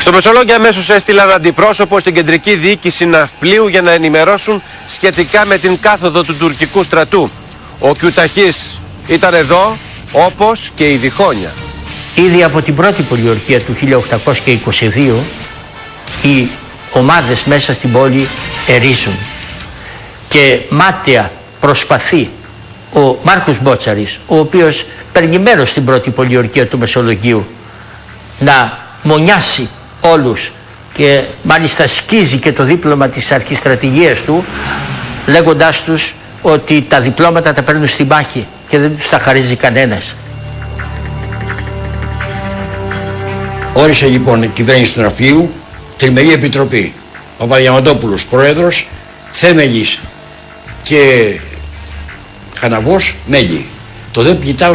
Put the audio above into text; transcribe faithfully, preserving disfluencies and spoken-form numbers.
Στο Μεσολόγγι αμέσως έστειλαν αντιπρόσωπο στην κεντρική διοίκηση ναυπλίου για να ενημερώσουν σχετικά με την κάθοδο του τουρκικού στρατού. Ο Κιουταχής ήταν εδώ, όπως και η Διχόνια. Ήδη από την πρώτη πολιορκία του χίλια οκτακόσια είκοσι δύο οι ομάδες μέσα στην πόλη ερίζουν και μάταια προσπαθεί ο Μάρκος Μπότσαρης, ο οποίος παίρνει μέρος στην πρώτη πολιορκία του Μεσολογγίου, να μονιάσει όλους και μάλιστα σκίζει και το δίπλωμα της αρχιστρατηγίας του, λέγοντάς τους ότι τα διπλώματα τα παίρνουν στη μάχη και δεν τους τα χαρίζει κανένας. Όρισε λοιπόν η κυβέρνηση του Ναυπλίου τριμερή επιτροπή. Ο Παπαδιαμαντόπουλος πρόεδρος, Θέμελης και Χαναβός μέλη. Το δε κοιτάω